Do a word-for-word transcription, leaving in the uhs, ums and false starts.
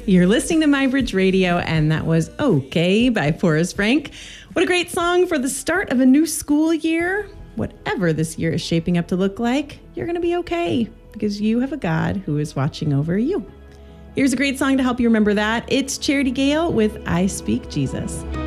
You're listening to MyBridge Radio, and that was Okay by Forrest Frank. What a great song for the start of a new school year. Whatever this year is shaping up to look like, you're going to be okay because you have a God who is watching over you. Here's a great song to help you remember that. It's Charity Gale with I Speak Jesus.